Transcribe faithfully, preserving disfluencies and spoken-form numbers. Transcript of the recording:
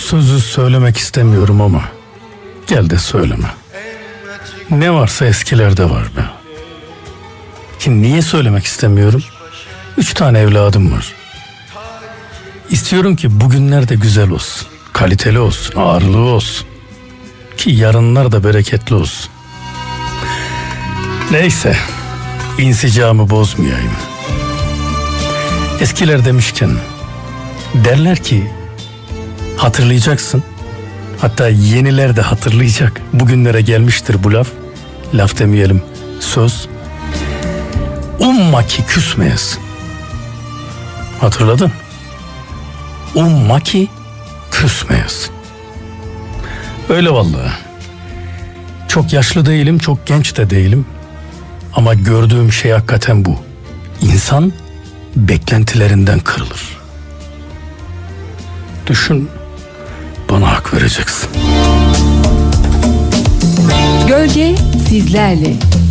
sözü söylemek istemiyorum ama gel de söyleme. Ne varsa eskilerde var be. Ki niye söylemek istemiyorum? Üç tane evladım var. İstiyorum ki bugünler de güzel olsun, kaliteli olsun, ağırlığı olsun. Ki yarınlar da bereketli olsun. Neyse, insicamı bozmayayım. Eskiler demişken, derler ki hatırlayacaksın. Hatta yeniler de hatırlayacak. Bugünlere gelmiştir bu laf. Laf demeyelim, söz. Umma ki küsmeyesin. Hatırladın? Umma ki küsmeyesin. Öyle vallahi. Çok yaşlı değilim, çok genç de değilim. Ama gördüğüm şey hakikaten bu. İnsan beklentilerinden kırılır. Düşün, bana hak vereceksin. Gölge sizlerle.